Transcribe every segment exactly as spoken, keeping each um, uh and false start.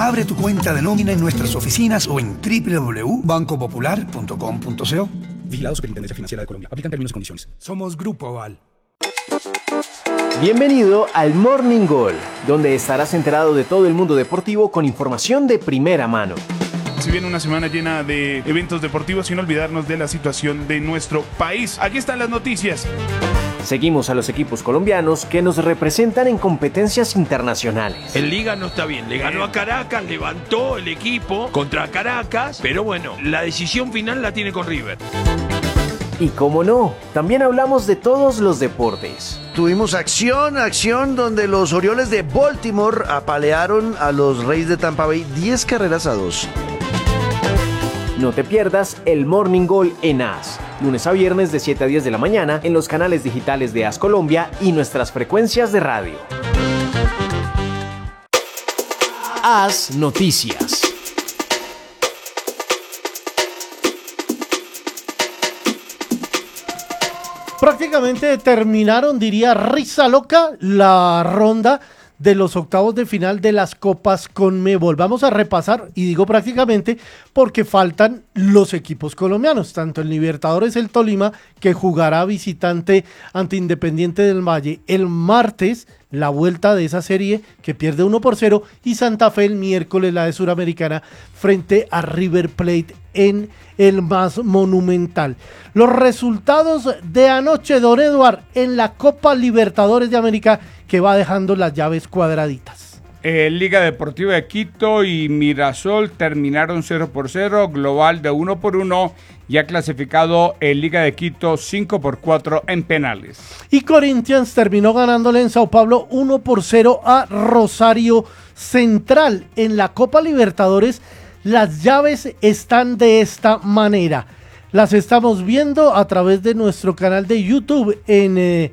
Abre tu cuenta de nómina en nuestras oficinas o en doble u doble u doble u punto banco popular punto com punto co. Vigilado Superintendencia Financiera de Colombia. Aplican términos y condiciones. Somos Grupo Aval. Bienvenido al Morning Goal, donde estarás enterado de todo el mundo deportivo con información de primera mano. Si viene una semana llena de eventos deportivos, sin olvidarnos de la situación de nuestro país. Aquí están las noticias. Seguimos a los equipos colombianos que nos representan en competencias internacionales. En Liga no está bien, le ganó a Caracas, levantó el equipo contra Caracas, pero bueno, la decisión final la tiene con River. Y cómo no, también hablamos de todos los deportes. Tuvimos acción, acción donde los Orioles de Baltimore apalearon a los Reyes de Tampa Bay diez carreras a dos. No te pierdas el Morning Goal en A S, lunes a viernes de siete a diez de la mañana en los canales digitales de A S Colombia y nuestras frecuencias de radio. A S Noticias. Prácticamente terminaron, diría Risa Loca, la ronda de los octavos de final de las Copas Conmebol. Vamos a repasar, y digo prácticamente porque faltan los equipos colombianos, tanto el Libertadores el Tolima, que jugará visitante ante Independiente del Valle el martes, la vuelta de esa serie que pierde uno por cero, y Santa Fe el miércoles, la de Suramericana, frente a River Plate en el más monumental. Los resultados de anoche, don Eduard, en la Copa Libertadores de América, que va dejando las llaves cuadraditas. Eh, Liga Deportiva de Quito y Mirasol terminaron cero por cero, global de uno por uno, ya clasificado en Liga de Quito cinco por cuatro en penales. Y Corinthians terminó ganándole en Sao Paulo uno por cero a Rosario Central. En la Copa Libertadores las llaves están de esta manera. Las estamos viendo a través de nuestro canal de YouTube en eh,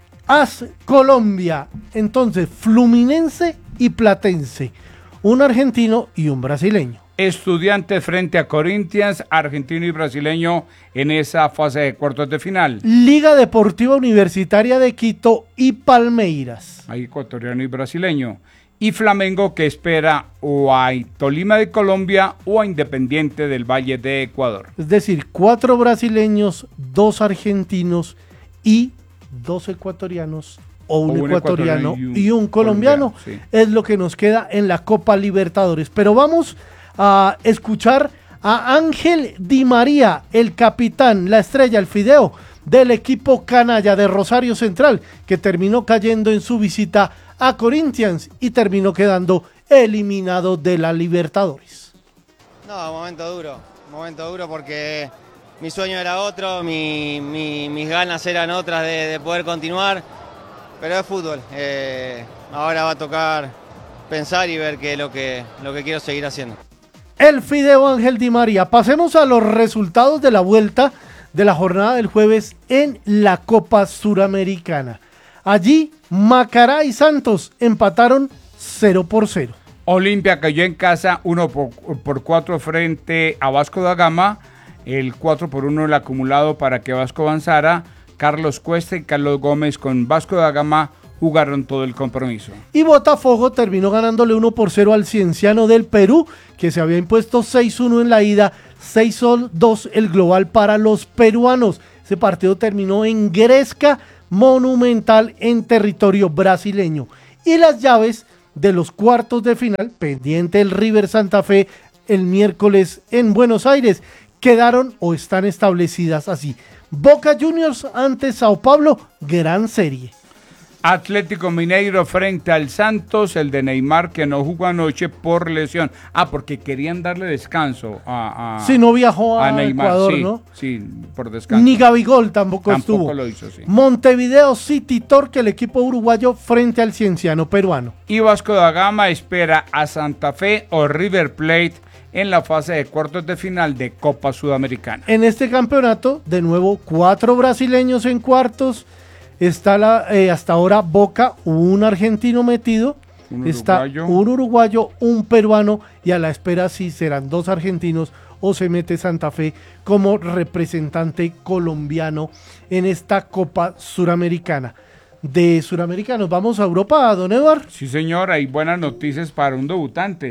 A S Colombia. Entonces, Fluminense y Platense, un argentino y un brasileño. Estudiantes frente a Corinthians, argentino y brasileño en esa fase de cuartos de final. Liga Deportiva Universitaria de Quito y Palmeiras. Ahí ecuatoriano y brasileño. Y Flamengo, que espera o a Tolima de Colombia o a Independiente del Valle de Ecuador. Es decir, cuatro brasileños, dos argentinos y dos ecuatorianos o un, un ecuatoriano, ecuatoriano y un, y un colombiano. colombiano sí. Es lo que nos queda en la Copa Libertadores. Pero vamos a escuchar a Ángel Di María, el capitán, la estrella, el fideo del equipo canalla de Rosario Central, que terminó cayendo en su visita a Corinthians y terminó quedando eliminado de la Libertadores. No, momento duro, momento duro porque mi sueño era otro, mi, mi, mis ganas eran otras de, de poder continuar, pero es fútbol. Eh, ahora va a tocar pensar y ver qué es lo que, lo que quiero seguir haciendo. El fideo Ángel Di María. Pasemos a los resultados de la vuelta de la jornada del jueves en la Copa Suramericana. Allí, Macará y Santos empataron cero por cero. Olimpia cayó en casa uno por cuatro frente a Vasco da Gama. El cuatro por uno el acumulado para que Vasco avanzara. Carlos Cuesta y Carlos Gómez con Vasco da Gama jugaron todo el compromiso. Y Botafogo terminó ganándole uno por cero al Cienciano del Perú, que se había impuesto seis uno en la ida, seis dos el global para los peruanos. Ese partido terminó en Gresca monumental en territorio brasileño. Y las llaves de los cuartos de final, pendiente el River Santa Fe el miércoles en Buenos Aires, quedaron o están establecidas así. Boca Juniors ante Sao Paulo, gran serie. Atlético Mineiro frente al Santos, el de Neymar que no jugó anoche por lesión. Ah, porque querían darle descanso a, a sí, no viajó a, a Neymar, Ecuador, sí, ¿no? Sí, por descanso. Ni Gabigol tampoco, tampoco estuvo. lo hizo, sí. Montevideo City Torque, el equipo uruguayo frente al Cienciano peruano. Y Vasco da Gama espera a Santa Fe o River Plate en la fase de cuartos de final de Copa Sudamericana. En este campeonato, de nuevo, cuatro brasileños en cuartos. Está la, eh, hasta ahora Boca, un argentino metido, un está uruguayo. un uruguayo, un peruano, y a la espera si serán dos argentinos o se mete Santa Fe como representante colombiano en esta Copa Suramericana. De Suramericanos vamos a Europa, don Eduard. Sí, señor, hay buenas noticias para un debutante.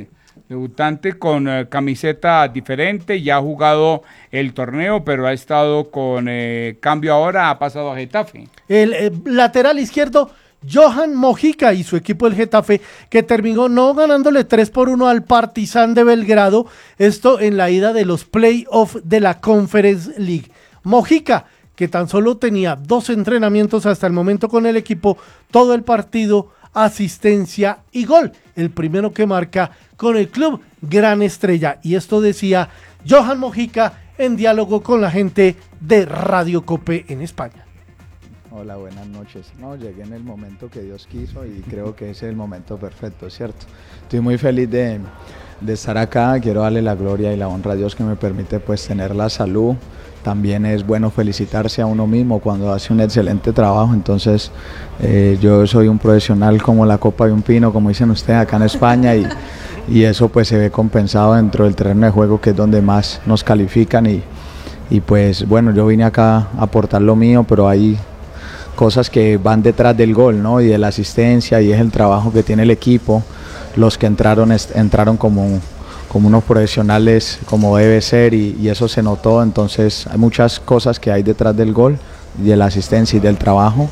debutante con eh, camiseta diferente, ya ha jugado el torneo, pero ha estado con eh, cambio ahora, ha pasado a Getafe. El eh, lateral izquierdo, Johan Mojica y su equipo el Getafe, que terminó no ganándole tres por uno al Partizan de Belgrado, esto en la ida de los playoffs de la Conference League. Mojica, que tan solo tenía dos entrenamientos hasta el momento con el equipo, todo el partido, asistencia y gol, el primero que marca con el club Gran Estrella, y esto decía Johan Mojica en diálogo con la gente de Radio Cope en España. Hola, buenas noches. No, llegué en el momento que Dios quiso y creo que ese es el momento perfecto, ¿cierto? Estoy muy feliz de, de estar acá, quiero darle la gloria y la honra a Dios que me permite pues tener la salud. También es bueno felicitarse a uno mismo cuando hace un excelente trabajo, entonces eh, yo soy un profesional como la copa de un pino, como dicen ustedes acá en España, y, y eso pues se ve compensado dentro del terreno de juego, que es donde más nos califican, y, y pues bueno, yo vine acá a aportar lo mío, pero hay cosas que van detrás del gol, ¿no? Y de la asistencia, y es el trabajo que tiene el equipo. Los que entraron entraron como, como unos profesionales, como debe ser, y, y eso se notó. Entonces hay muchas cosas que hay detrás del gol, y de la asistencia y del trabajo,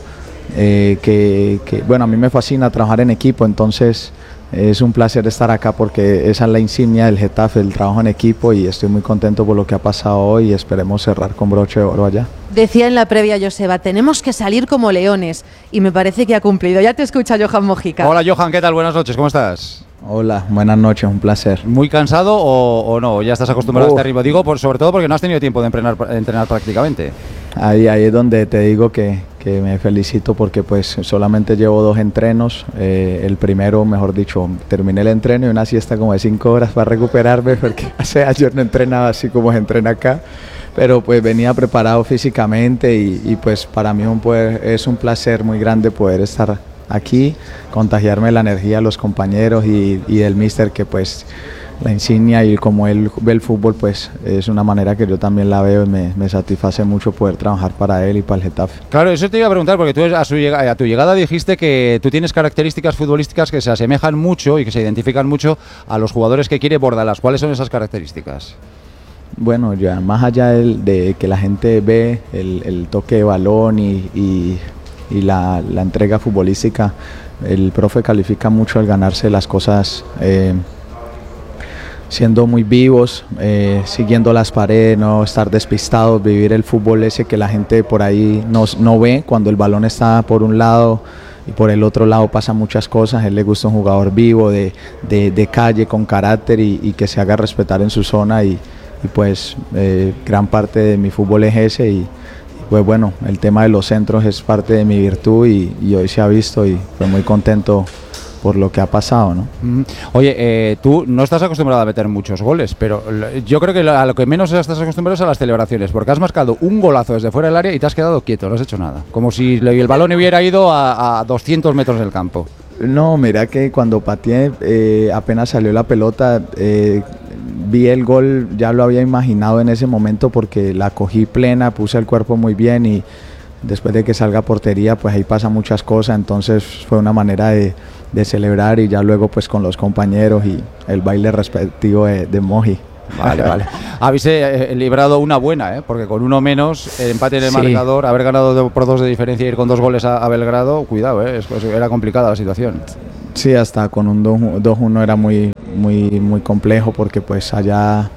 eh, que, que bueno, a mí me fascina trabajar en equipo, entonces es un placer estar acá porque esa es la insignia del Getafe, el trabajo en equipo, y estoy muy contento por lo que ha pasado hoy y esperemos cerrar con broche de oro allá. Decía en la previa Joseba, tenemos que salir como leones, y me parece que ha cumplido. Ya te escucha Johan Mojica. Hola Johan, ¿qué tal? Buenas noches, ¿cómo estás? Hola, buenas noches, un placer. ¿Muy cansado o, o no? ¿Ya estás acostumbrado Uf. a este ritmo? Digo, por, sobre todo porque no has tenido tiempo de entrenar, entrenar prácticamente. Ahí, ahí es donde te digo que, que me felicito porque pues solamente llevo dos entrenos. Eh, el primero, mejor dicho, terminé el entreno y una siesta como de cinco horas para recuperarme porque hace años no entrenaba así como se entrena acá. Pero pues venía preparado físicamente y, y pues para mí un poder, es un placer muy grande poder estar aquí, contagiarme la energía de los compañeros y, y del míster, que pues la insignia y como él ve el fútbol pues es una manera que yo también la veo y me, me satisface mucho poder trabajar para él y para el Getafe. Claro, eso te iba a preguntar porque tú a, su llegada, a tu llegada dijiste que tú tienes características futbolísticas que se asemejan mucho y que se identifican mucho a los jugadores que quiere Bordalas. ¿Cuáles son esas características? Bueno, ya más allá del, de que la gente ve el, el toque de balón y, y, y la, la entrega futbolística, el profe califica mucho el ganarse las cosas eh, siendo muy vivos, eh, siguiendo las paredes, no estar despistados, vivir el fútbol ese que la gente por ahí no, no ve cuando el balón está por un lado y por el otro lado pasan muchas cosas. A él le gusta un jugador vivo, de, de, de calle, con carácter y, y que se haga respetar en su zona y y pues eh, gran parte de mi fútbol es ese y, y pues bueno, el tema de los centros es parte de mi virtud y, y hoy se ha visto y pues muy contento por lo que ha pasado, ¿no? Mm. Oye, eh, tú no estás acostumbrado a meter muchos goles, pero yo creo que a lo que menos estás acostumbrado es a las celebraciones, porque has marcado un golazo desde fuera del área y te has quedado quieto, no has hecho nada, como si el balón hubiera ido a, a doscientos metros del campo. No, mira que cuando pateé, eh, apenas salió la pelota, eh, vi el gol, ya lo había imaginado en ese momento porque la cogí plena, puse el cuerpo muy bien y después de que salga a portería pues ahí pasan muchas cosas, entonces fue una manera de, de celebrar y ya luego pues con los compañeros y el baile respectivo de, de Moji. Vale, vale. Habéis eh, librado una buena, ¿eh? Porque con uno menos, el empate en el sí. marcador, haber ganado de, por dos de diferencia y ir con dos goles a, a Belgrado, cuidado, ¿eh? Es, era complicada la situación. Sí, hasta con un dos uno era muy, muy, muy complejo porque pues allá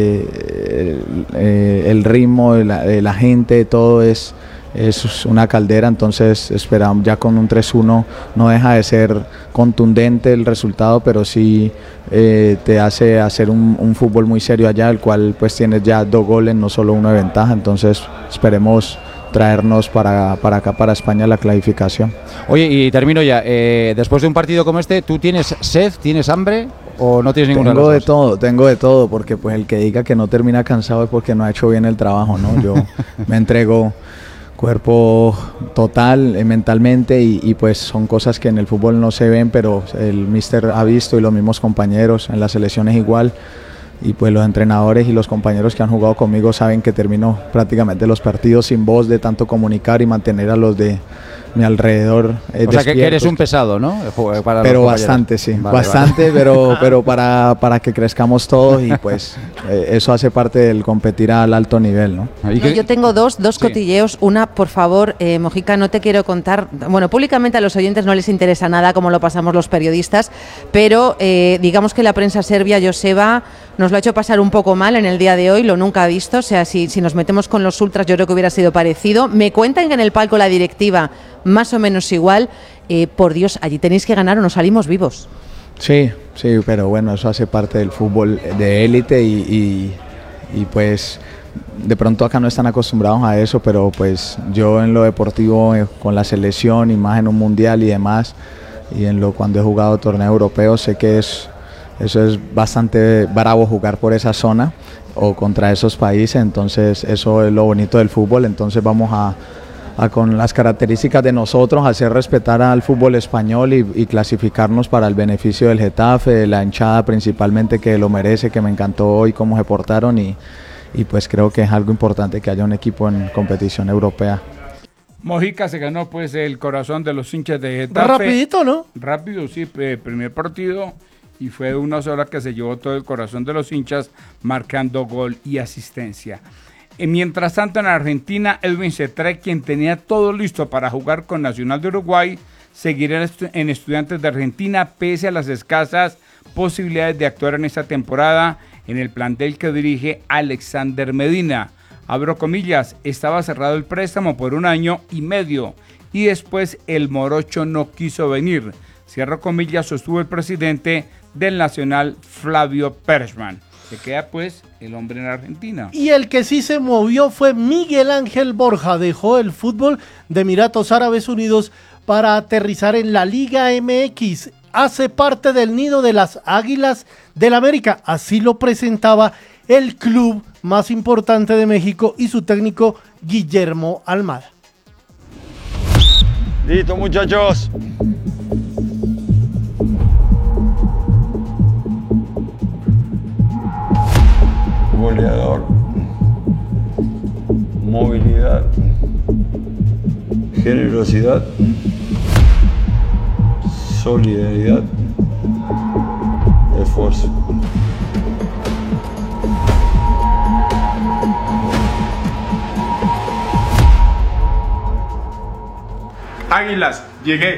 eh, eh, el ritmo de la, de la gente, todo es... es una caldera, entonces esperamos ya con un tres uno no deja de ser contundente el resultado, pero sí eh, te hace hacer un, un fútbol muy serio allá, el cual pues tienes ya dos goles, no solo uno de ventaja, entonces esperemos traernos para, para acá, para España, la clasificación. Oye, y termino ya, eh, después de un partido como este, ¿tú tienes sed, tienes hambre o no tienes ninguna? Tengo de todo, tengo de todo, porque pues el que diga que no termina cansado es porque no ha hecho bien el trabajo, ¿no? Yo me entrego cuerpo total, eh, mentalmente y, y pues son cosas que en el fútbol no se ven, pero el míster ha visto y los mismos compañeros, en las selecciones igual, y pues los entrenadores y los compañeros que han jugado conmigo saben que termino prácticamente los partidos sin voz de tanto comunicar y mantener a los de mi alrededor es O sea, que, que eres despierto. un pesado, ¿no? Para Pero los bastante, sí, Vale, bastante, vale. pero pero para, para que crezcamos todos y pues eh, eso hace parte del competir al alto nivel, ¿no? No, yo tengo dos, dos cotilleos. Una, por favor, eh, Mojica, no te quiero contar. Bueno, públicamente a los oyentes no les interesa nada cómo lo pasamos los periodistas, pero eh, digamos que la prensa serbia, Joseba, nos lo ha hecho pasar un poco mal en el día de hoy, lo nunca ha visto. O sea, si, si nos metemos con los ultras, yo creo que hubiera sido parecido. Me cuentan que en el palco la directiva, más o menos igual. Eh, por Dios, allí tenéis que ganar o no salimos vivos. Sí, sí, pero bueno, eso hace parte del fútbol de élite y, y, y pues de pronto acá no están acostumbrados a eso, pero pues yo en lo deportivo eh, con la selección y más en un mundial y demás, y en lo cuando he jugado torneos europeos sé que es eso es bastante bravo jugar por esa zona o contra esos países, entonces eso es lo bonito del fútbol, entonces vamos a A con las características de nosotros, hacer respetar al fútbol español y, y clasificarnos para el beneficio del Getafe, de la hinchada principalmente que lo merece, que me encantó hoy cómo se portaron y, y pues creo que es algo importante que haya un equipo en competición europea. Mojica se ganó pues el corazón de los hinchas de Getafe. Rapidito, ¿no? Rápido, sí, eh, primer partido y fue una sola que se llevó todo el corazón de los hinchas marcando gol y asistencia. Mientras tanto, en Argentina, Edwin Cetré, quien tenía todo listo para jugar con Nacional de Uruguay, seguirá en Estudiantes de Argentina pese a las escasas posibilidades de actuar en esta temporada en el plantel que dirige Alexander Medina. Abro comillas, estaba cerrado el préstamo por un año y medio y después el morocho no quiso venir. Cierro comillas, sostuvo el presidente del Nacional, Flavio Perchman. Se queda pues el hombre en Argentina. Y el que sí se movió fue Miguel Ángel Borja. Dejó el fútbol de Emiratos Árabes Unidos para aterrizar en la Liga M X. Hace parte del nido de las Águilas del América. Así lo presentaba el club más importante de México y su técnico Guillermo Almada. Listo, muchachos. Goleador, movilidad, generosidad, solidaridad, esfuerzo. Águilas, llegué.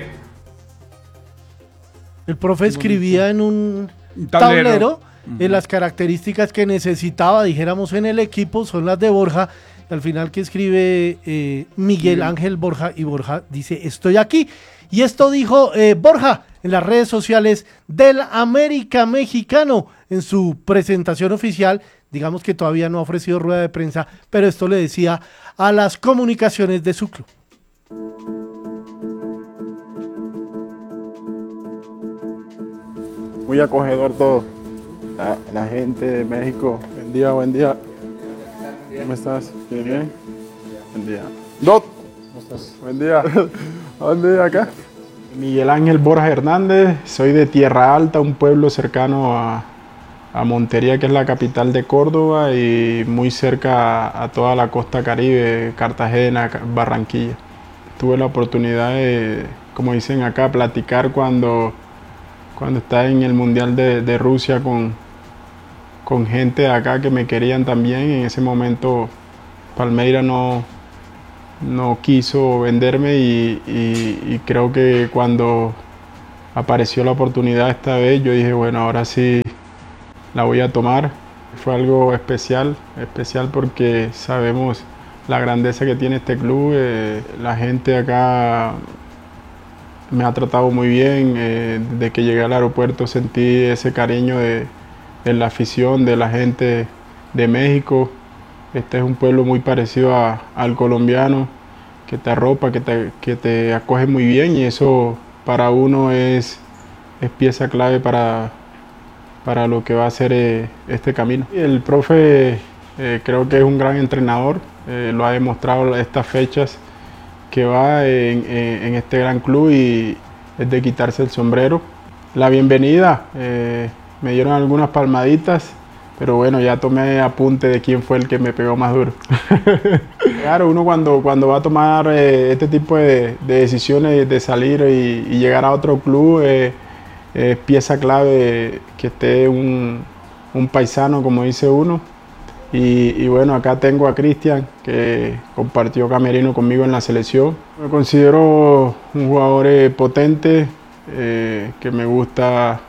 El profe escribía en un tablero, tablero en las características que necesitaba, dijéramos, en el equipo, son las de Borja. Al final que escribe eh, Miguel Ángel Borja, y Borja dice, estoy aquí. Y esto dijo eh, Borja en las redes sociales del América Mexicano en su presentación oficial. Digamos que todavía no ha ofrecido rueda de prensa, pero esto le decía a las comunicaciones de su club. Muy acogedor todo. La, la gente de México. Buen día, buen día. ¿Cómo estás? ¿Bien, bien? Buen día. Dot. ¿Cómo estás? Buen día. ¿A dónde acá? Miguel Ángel Borja Hernández. Soy de Tierra Alta, un pueblo cercano a, a Montería, que es la capital de Córdoba, y muy cerca a, a toda la costa caribe, Cartagena, Barranquilla. Tuve la oportunidad de, como dicen acá, platicar cuando, cuando estaba en el Mundial de, de Rusia con, con gente de acá que me querían también. En ese momento Palmeiras no, no quiso venderme y, y, y creo que cuando apareció la oportunidad esta vez, yo dije, bueno, ahora sí la voy a tomar. Fue algo especial, especial porque sabemos la grandeza que tiene este club. Eh, la gente acá me ha tratado muy bien. Eh, desde que llegué al aeropuerto sentí ese cariño de, de la afición, de la gente de México. Este es un pueblo muy parecido a, al colombiano, que te arropa, que te, que te acoge muy bien, y eso para uno es, es pieza clave para, para lo que va a ser eh, este camino. El profe eh, creo que es un gran entrenador, eh, lo ha demostrado estas fechas que va en, en, en este gran club, y es de quitarse el sombrero. La bienvenida, eh, me dieron algunas palmaditas pero bueno, ya tomé apunte de quién fue el que me pegó más duro. Claro, uno cuando, cuando va a tomar eh, este tipo de, de decisiones de salir y, y llegar a otro club, eh, es pieza clave que esté un, un paisano, como dice uno. Y, y bueno, acá tengo a Cristian, que compartió camerino conmigo en la selección. Me considero un jugador eh, potente, eh, que me gusta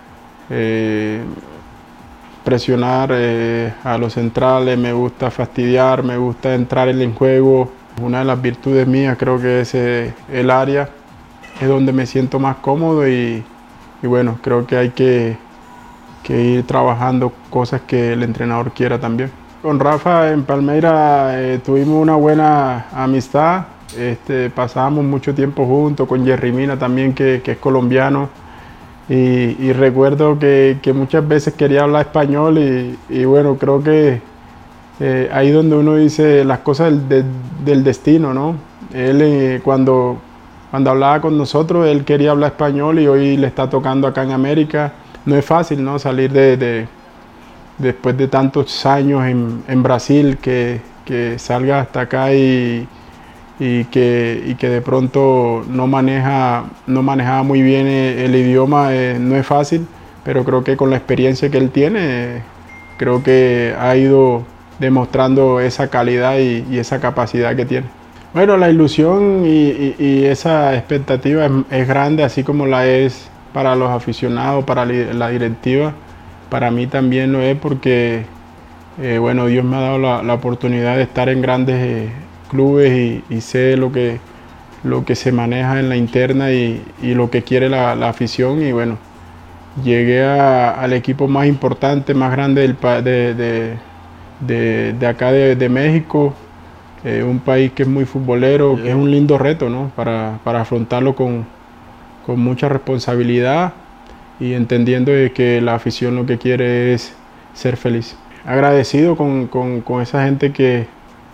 eh, presionar eh, a los centrales, me gusta fastidiar, me gusta entrar en el juego. Una de las virtudes mías creo que es eh, el área, es donde me siento más cómodo y, y bueno, creo que hay que, que ir trabajando cosas que el entrenador quiera también. Con Rafa en Palmeiras eh, tuvimos una buena amistad, este, pasábamos mucho tiempo juntos, con Jerry Mina también, que, que es colombiano. Y, y recuerdo que, que muchas veces quería hablar español y, y bueno, creo que eh, ahí donde uno dice las cosas del, de, del destino, ¿no? Él eh, cuando, cuando hablaba con nosotros, él quería hablar español y hoy le está tocando acá en América. No es fácil, ¿no? Salir de, de después de tantos años en, en Brasil, que, que salga hasta acá y Y que, y que de pronto no, maneja, no manejaba muy bien el idioma, eh, no es fácil, pero creo que con la experiencia que él tiene, eh, creo que ha ido demostrando esa calidad y, y esa capacidad que tiene. Bueno, la ilusión y, y, y esa expectativa es, es grande, así como la es para los aficionados, para la directiva. Para mí también lo es porque, eh, bueno, Dios me ha dado la, la oportunidad de estar en grandes eh, clubes y, y sé lo que, lo que se maneja en la interna y, y lo que quiere la, la afición y bueno, llegué a, al equipo más importante, más grande del, de, de, de, de acá de, de México, eh, un país que es muy futbolero, es un lindo reto, ¿no? para, para afrontarlo con, con mucha responsabilidad y entendiendo de que la afición lo que quiere es ser feliz. Agradecido con, con, con esa gente que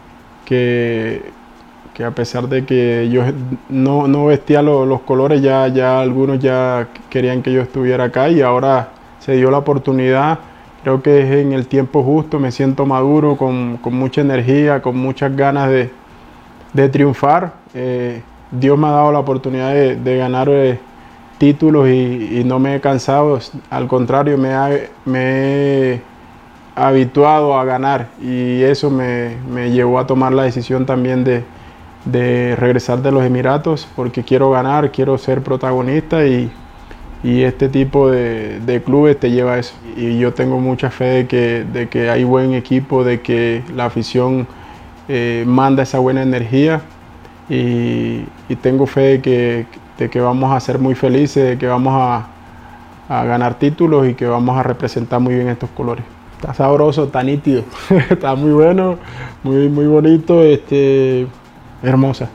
Que, que a pesar de que yo no, no vestía lo, los colores, ya, ya algunos ya querían que yo estuviera acá y ahora se dio la oportunidad. Creo que es en el tiempo justo, me siento maduro, con, con mucha energía, con muchas ganas de, de triunfar. Eh, Dios me ha dado la oportunidad de, de ganar eh, títulos y, y no me he cansado, al contrario, me, ha, me he habituado a ganar y eso me, me llevó a tomar la decisión también de, de regresar de los Emiratos porque quiero ganar, quiero ser protagonista y, y este tipo de, de clubes te lleva a eso. Y yo tengo mucha fe de que, de que hay buen equipo, de que la afición eh, manda esa buena energía y, y tengo fe de que, de que vamos a ser muy felices, de que vamos a, a ganar títulos y que vamos a representar muy bien estos colores. Está sabroso, está nítido, está muy bueno, muy, muy bonito, este, hermosa.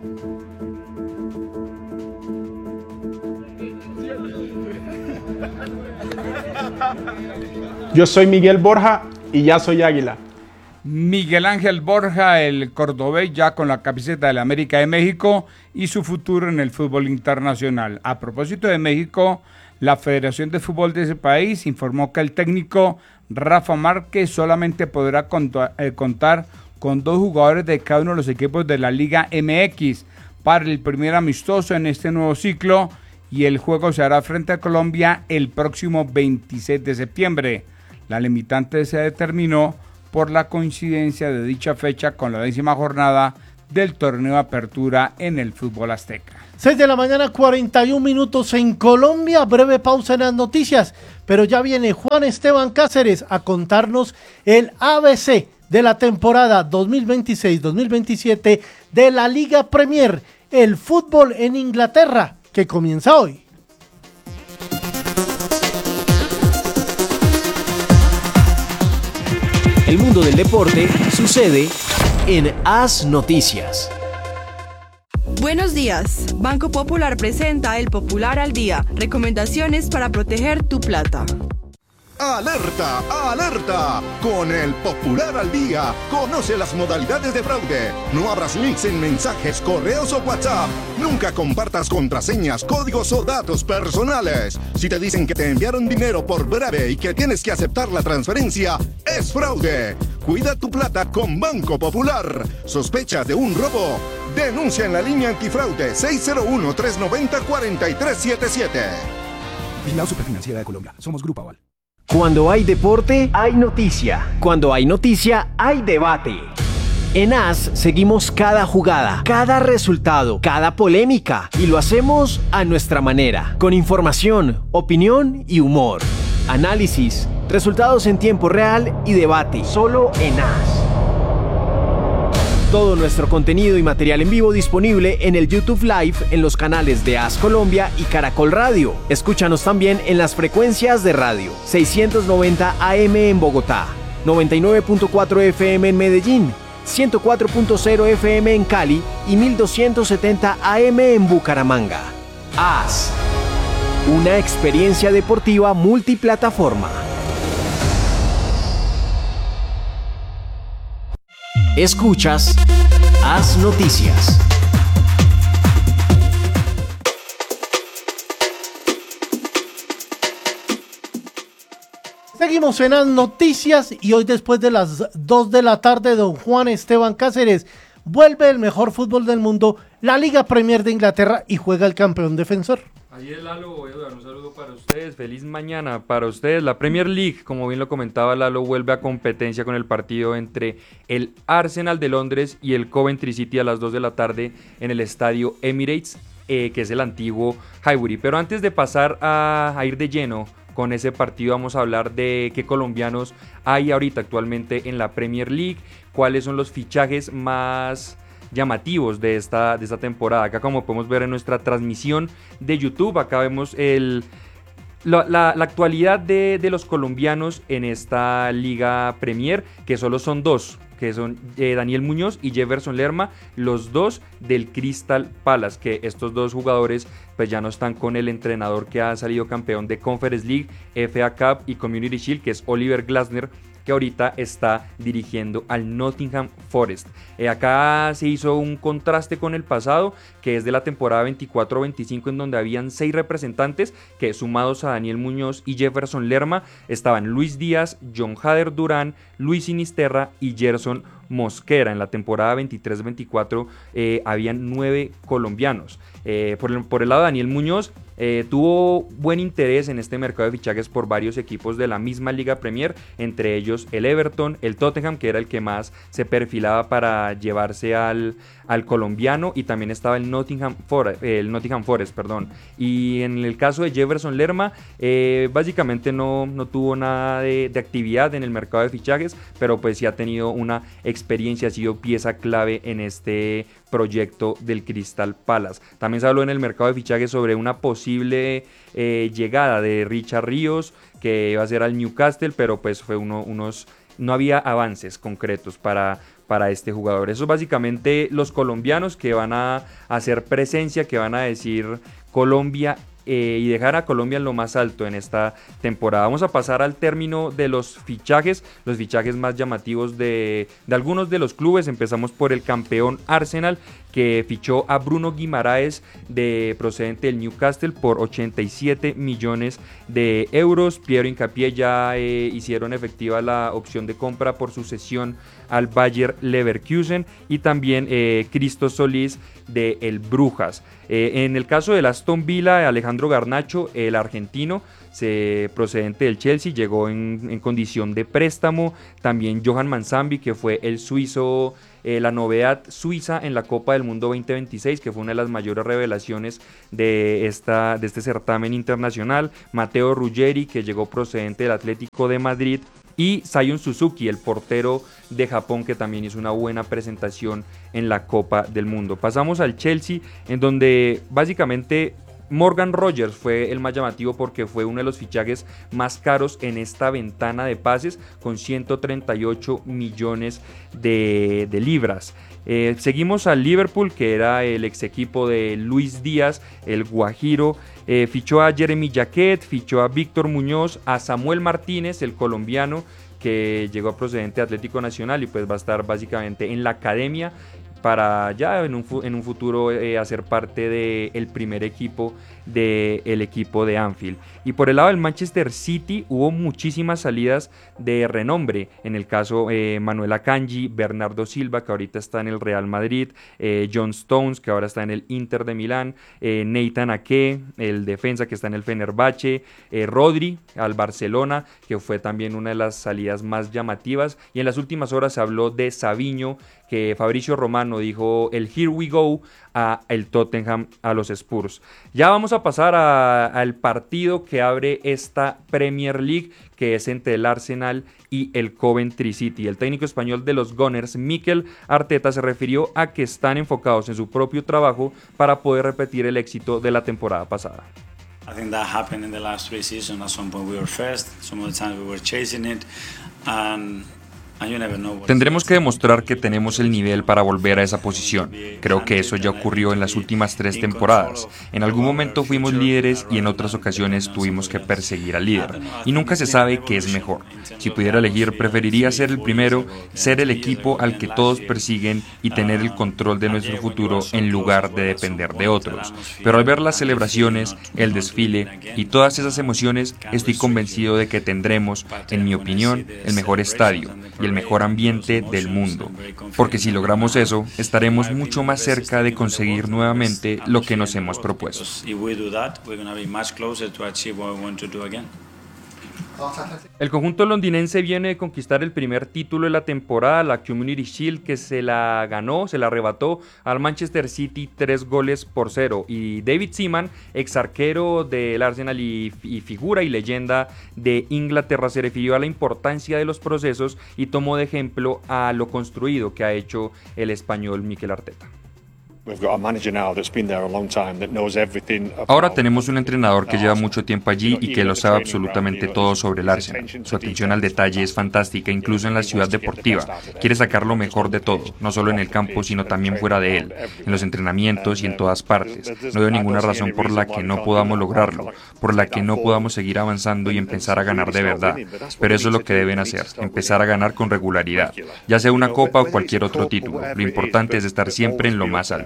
Yo soy Miguel Borja y ya soy Águila. Miguel Ángel Borja, el cordobés, ya con la camiseta de la América de México y su futuro en el fútbol internacional. A propósito de México, la Federación de Fútbol de ese país informó que el técnico Rafa Márquez solamente podrá contar, eh, contar con dos jugadores de cada uno de los equipos de la Liga M X para el primer amistoso en este nuevo ciclo y el juego se hará frente a Colombia el próximo veintiséis de septiembre. La limitante se determinó por la coincidencia de dicha fecha con la décima jornada del torneo de apertura en el fútbol azteca. seis de la mañana, cuarenta y un minutos en Colombia. Breve pausa en las noticias, pero ya viene Juan Esteban Cáceres a contarnos el A B C de la temporada dos mil veintiséis dos mil veintisiete de la Liga Premier, el fútbol en Inglaterra, que comienza hoy. El mundo del deporte sucede en As Noticias. Buenos días. Banco Popular presenta el Popular al Día. Recomendaciones para proteger tu plata. ¡Alerta! ¡Alerta! Con el Popular al Día, conoce las modalidades de fraude. No abras links en mensajes, correos o WhatsApp. Nunca compartas contraseñas, códigos o datos personales. Si te dicen que te enviaron dinero por breve y que tienes que aceptar la transferencia, es fraude. Cuida tu plata con Banco Popular. ¿Sospechas de un robo? Denuncia en la línea antifraude seis cero uno, tres nueve cero, cuatro tres siete siete. Vigilado Superfinanciera de Colombia. Somos Grupo Aval. Cuando hay deporte, hay noticia. Cuando hay noticia, hay debate. En A S seguimos cada jugada, cada resultado, cada polémica y lo hacemos a nuestra manera, con información, opinión y humor. Análisis, resultados en tiempo real y debate, solo en A S. Todo nuestro contenido y material en vivo disponible en el YouTube Live en los canales de A S Colombia y Caracol Radio. Escúchanos también en las frecuencias de radio seiscientos noventa A M en Bogotá, noventa y nueve punto cuatro F M en Medellín, ciento cuatro punto cero F M en Cali y mil doscientos setenta A M en Bucaramanga. A S, una experiencia deportiva multiplataforma. Escuchas A S Noticias. Seguimos en las noticias y hoy después de las dos de la tarde, don Juan Esteban Cáceres vuelve el mejor fútbol del mundo, la Liga Premier de Inglaterra, y juega el campeón defensor. Así es, Lalo, Eduardo, un saludo para ustedes, feliz mañana para ustedes. La Premier League, como bien lo comentaba Lalo, vuelve a competencia con el partido entre el Arsenal de Londres y el Coventry City a las dos de la tarde en el estadio Emirates, eh, que es el antiguo Highbury. Pero antes de pasar a, a ir de lleno con ese partido, vamos a hablar de qué colombianos hay ahorita actualmente en la Premier League, cuáles son los fichajes más llamativos de esta, de esta temporada. Acá, como podemos ver en nuestra transmisión de YouTube, acá vemos el, la, la, la actualidad de, de los colombianos en esta Liga Premier, que solo son dos, que son eh, Daniel Muñoz y Jefferson Lerma, los dos del Crystal Palace, que estos dos jugadores pues ya no están con el entrenador que ha salido campeón de Conference League, F A Cup y Community Shield, que es Oliver Glasner, que ahorita está dirigiendo al Nottingham Forest. Eh, acá se hizo un contraste con el pasado, que es de la temporada veinticuatro veinticinco, en donde habían seis representantes, que sumados a Daniel Muñoz y Jefferson Lerma, estaban Luis Díaz, John Hader Durán, Luis Sinisterra y Gerson Mosquera. En la temporada veintitrés veinticuatro eh, habían nueve colombianos. Eh, por, el, por el lado de Daniel Muñoz, eh, tuvo buen interés en este mercado de fichajes por varios equipos de la misma Liga Premier, entre ellos el Everton, el Tottenham, que era el que más se perfilaba para llevarse al, al colombiano, y también estaba el Nottingham Forest, el Nottingham Forest, perdón. Y en el caso de Jefferson Lerma, eh, básicamente no, no tuvo nada de, de actividad en el mercado de fichajes, pero pues sí ha tenido una experiencia, ha sido pieza clave en este proyecto del Crystal Palace. También se habló en el mercado de fichajes sobre una posible eh, llegada de Richard Ríos, que iba a ser al Newcastle, pero pues fue uno, unos, no había avances concretos para, para este jugador. Eso es básicamente los colombianos que van a hacer presencia, que van a decir Colombia Eh, y dejar a Colombia en lo más alto en esta temporada. Vamos a pasar al término de los fichajes, los fichajes más llamativos de, de algunos de los clubes. Empezamos por el campeón Arsenal, que fichó a Bruno Guimaraes, de, procedente del Newcastle, por ochenta y siete millones de euros. Piero Hincapié ya eh, hicieron efectiva la opción de compra por su cesión al Bayer Leverkusen, y también eh, Cristo Solís de el Brujas. Eh, en el caso del Aston Villa, Alejandro Garnacho, el argentino, se, procedente del Chelsea, llegó en, en condición de préstamo. También Johan Manzambi, que fue el suizo, eh, la novedad suiza en la Copa del Mundo veinte veintiséis, que fue una de las mayores revelaciones de, esta, de este certamen internacional. Matteo Ruggeri, que llegó procedente del Atlético de Madrid. Y Sion Suzuki, el portero de Japón, que también hizo una buena presentación en la Copa del Mundo. Pasamos al Chelsea, en donde básicamente Morgan Rogers fue el más llamativo, porque fue uno de los fichajes más caros en esta ventana de pases, con ciento treinta y ocho millones de, de libras. Eh, seguimos al Liverpool, que era el ex equipo de Luis Díaz, el Guajiro, Eh, fichó a Jeremy Jacquet, fichó a Víctor Muñoz, a Samuel Martínez, el colombiano, que llegó procedente de Atlético Nacional y pues va a estar básicamente en la academia para ya en un, en un futuro eh, hacer parte del primer equipo del equipo de Anfield. Y por el lado del Manchester City hubo muchísimas salidas de renombre, en el caso eh, Manuel Akanji, Bernardo Silva, que ahorita está en el Real Madrid, eh, John Stones, que ahora está en el Inter de Milán, eh, Nathan Ake, el defensa que está en el Fenerbahce, eh, Rodri al Barcelona, que fue también una de las salidas más llamativas, y en las últimas horas se habló de Savinho, que Fabricio Romano dijo el here we go a el Tottenham, a los Spurs. Ya vamos a pasar al partido que abre esta Premier League, que es entre el Arsenal y el Coventry City. El técnico español de los Gunners, Mikel Arteta, se refirió a que están enfocados en su propio trabajo para poder repetir el éxito de la temporada pasada. I think that happened in the last three seasons. At some point we were first, some of the times we were chasing it, and tendremos que demostrar que tenemos el nivel para volver a esa posición. Creo que eso ya ocurrió en las últimas tres temporadas. En algún momento fuimos líderes y en otras ocasiones tuvimos que perseguir al líder. Y nunca se sabe qué es mejor. Si pudiera elegir, preferiría ser el primero, ser el equipo al que todos persiguen y tener el control de nuestro futuro en lugar de depender de otros. Pero al ver las celebraciones, el desfile y todas esas emociones, estoy convencido de que tendremos, en mi opinión, el mejor estadio y el mejor ambiente del mundo, porque si logramos eso, estaremos mucho más cerca de conseguir nuevamente lo que nos hemos propuesto. El conjunto londinense viene de conquistar el primer título de la temporada, la Community Shield, que se la ganó, se la arrebató al Manchester City tres goles por cero. Y David Seaman, ex arquero del Arsenal y, y figura y leyenda de Inglaterra, se refirió a la importancia de los procesos y tomó de ejemplo a lo construido que ha hecho el español Mikel Arteta. Ahora tenemos un entrenador que lleva mucho tiempo allí y que lo sabe absolutamente todo sobre el Arsenal. Su atención al detalle es fantástica, incluso en la ciudad deportiva. Quiere sacar lo mejor de todo, no solo en el campo, sino también fuera de él, en los entrenamientos y en todas partes. No veo ninguna razón por la que no podamos lograrlo, por la que no podamos seguir avanzando y empezar a ganar de verdad. Pero eso es lo que deben hacer, empezar a ganar con regularidad, ya sea una copa o cualquier otro título. Lo importante es estar siempre en lo más alto.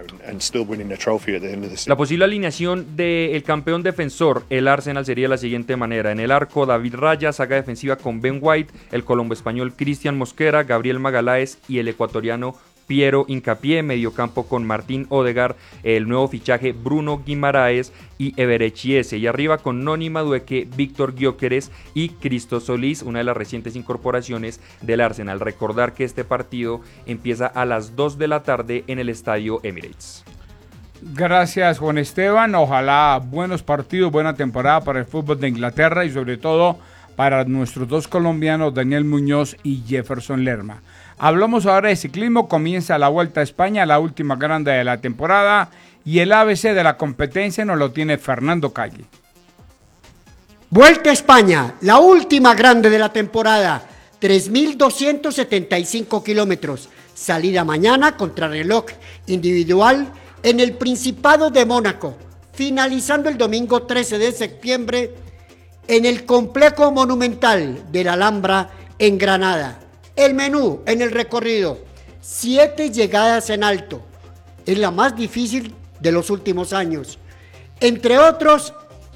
La posible alineación del campeón defensor, el Arsenal, sería de la siguiente manera: en el arco, David Raya; saga defensiva con Ben White, el colombo español Cristian Mosquera, Gabriel Magaláes y el ecuatoriano Piero Hincapié; mediocampo con Martín Odegaard, el nuevo fichaje Bruno Guimaraes y Eberechiese; y arriba con Noni Madueke, Víctor Gyökeres y Cristo Solís, una de las recientes incorporaciones del Arsenal. Recordar que este partido empieza a las dos de la tarde en el estadio Emirates. Gracias, Juan Esteban. Ojalá buenos partidos, buena temporada para el fútbol de Inglaterra y sobre todo para nuestros dos colombianos, Daniel Muñoz y Jefferson Lerma. Hablamos ahora de ciclismo. Comienza la Vuelta a España, la última grande de la temporada, y el A B C de la competencia nos lo tiene Fernando Calle. Vuelta a España, la última grande de la temporada, tres mil doscientos setenta y cinco kilómetros, salida mañana, contrarreloj individual en el Principado de Mónaco, finalizando el domingo trece de septiembre en el complejo monumental de la Alhambra en Granada. El menú en el recorrido: siete llegadas en alto, es la más difícil de los últimos años. Entre otros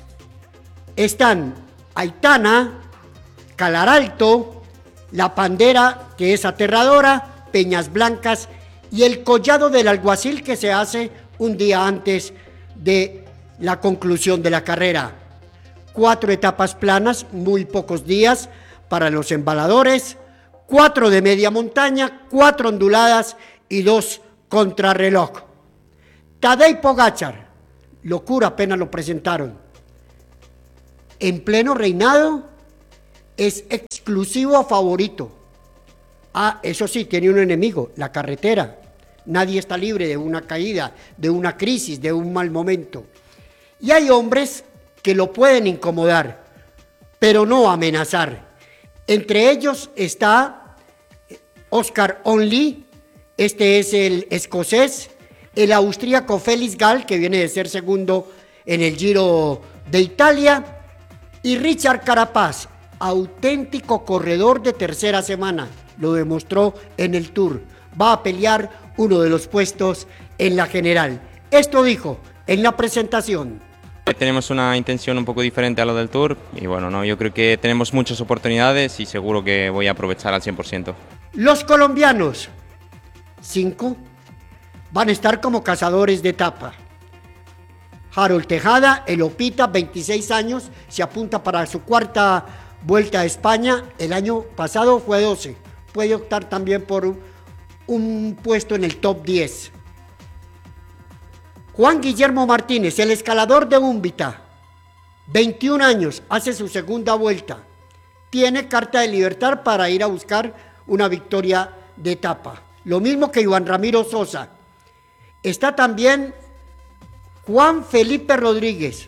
están Aitana, Calaralto, La Pandera, que es aterradora, Peñas Blancas y el Collado del Alguacil, que se hace un día antes de la conclusión de la carrera. Cuatro etapas planas, muy pocos días para los embaladores, cuatro de media montaña, cuatro onduladas y dos contrarreloj. Tadej Pogačar, locura, apenas lo presentaron. En pleno reinado, es exclusivo favorito. Ah, eso sí, tiene un enemigo, la carretera. Nadie está libre de una caída, de una crisis, de un mal momento. Y hay hombres que lo pueden incomodar, pero no amenazar. Entre ellos está Oscar Onley, este es el escocés, el austríaco Felix Gall, que viene de ser segundo en el Giro de Italia, y Richard Carapaz, auténtico corredor de tercera semana, lo demostró en el Tour, va a pelear uno de los puestos en la general. Esto dijo en la presentación. Tenemos una intención un poco diferente a lo del Tour y bueno, no, yo creo que tenemos muchas oportunidades y seguro que voy a aprovechar al cien por ciento. Los colombianos, cinco, van a estar como cazadores de etapa. Harold Tejada, el Opita, veintiséis años, se apunta para su cuarta vuelta a España. El año pasado fue doce. Puede optar también por un, un puesto en el top diez. Juan Guillermo Martínez, el escalador de Úmbita, veintiún años, hace su segunda vuelta. Tiene carta de libertad para ir a buscar una victoria de etapa. Lo mismo que Iván Ramiro Sosa. Está también Juan Felipe Rodríguez.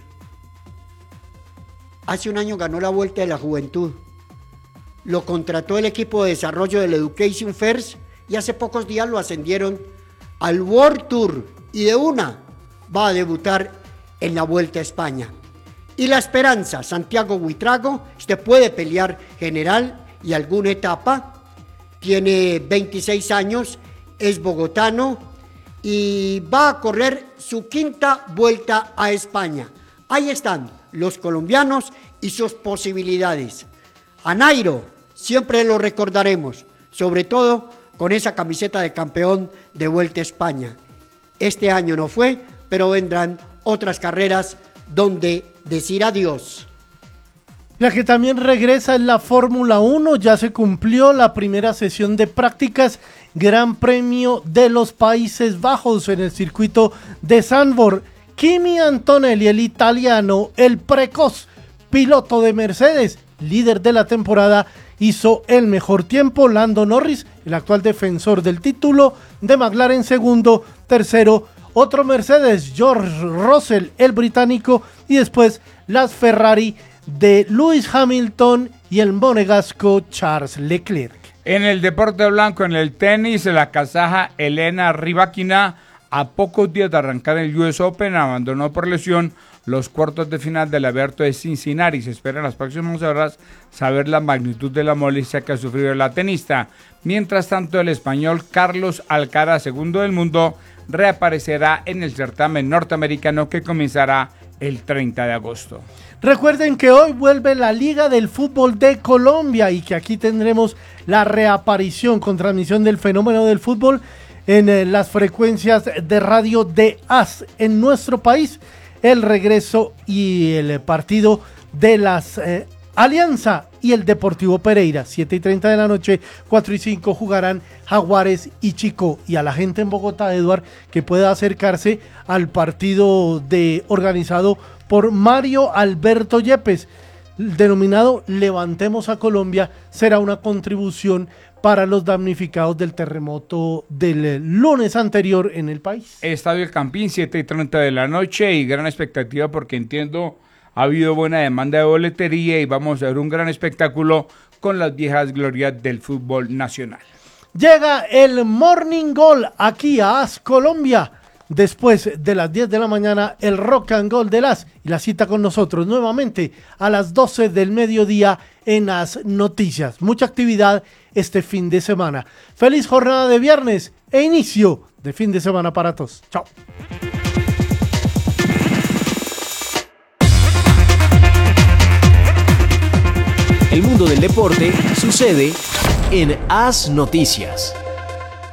Hace un año ganó la Vuelta de la Juventud. Lo contrató el equipo de desarrollo del Education First y hace pocos días lo ascendieron al World Tour y de una va a debutar en la Vuelta a España. Y la esperanza, Santiago Buitrago, este puede pelear general y alguna etapa. Tiene veintiséis años, es bogotano y va a correr su quinta Vuelta a España. Ahí están los colombianos y sus posibilidades. A Nairo siempre lo recordaremos, sobre todo con esa camiseta de campeón de Vuelta a España. Este año no fue, pero vendrán otras carreras donde decir adiós. La que también regresa es la Fórmula uno, ya se cumplió la primera sesión de prácticas, Gran Premio de los Países Bajos en el circuito de Zandvoort. Kimi Antonelli, el italiano, el precoz piloto de Mercedes, líder de la temporada, hizo el mejor tiempo. Lando Norris, el actual defensor del título de McLaren, segundo, tercero, otro Mercedes, George Russell, el británico, y después las Ferrari de Lewis Hamilton y el monegasco Charles Leclerc. En el deporte blanco, en el tenis, la kazaja Elena Rybakina, a pocos días de arrancar el U S Open, abandonó por lesión los cuartos de final del Abierto de Cincinnati. Se espera en las próximas horas saber la magnitud de la molestia que ha sufrido la tenista. Mientras tanto, el español Carlos Alcaraz, segundo del mundo, reaparecerá en el certamen norteamericano que comenzará el treinta de agosto. Recuerden que hoy vuelve la Liga del Fútbol de Colombia y que aquí tendremos la reaparición con transmisión del fenómeno del fútbol en eh, las frecuencias de radio de A S en nuestro país. El regreso y el partido de las eh, Alianza y el Deportivo Pereira, siete y treinta de la noche, cuatro y cinco jugarán Jaguares y Chico. Y a la gente en Bogotá, Eduard, que pueda acercarse al partido de organizado por Mario Alberto Yepes, denominado Levantemos a Colombia, será una contribución para los damnificados del terremoto del lunes anterior en el país. Estadio El Campín, siete y treinta de la noche, y gran expectativa porque entiendo ha habido buena demanda de boletería y vamos a ver un gran espectáculo con las viejas glorias del fútbol nacional. Llega el Morning Goal aquí a A S Colombia. Después de las diez de la mañana, el Rock and Gold de las y la cita con nosotros nuevamente a las doce del mediodía en A S Noticias. Mucha actividad este fin de semana. Feliz jornada de viernes e inicio de fin de semana para todos. Chao. El mundo del deporte sucede en A S Noticias.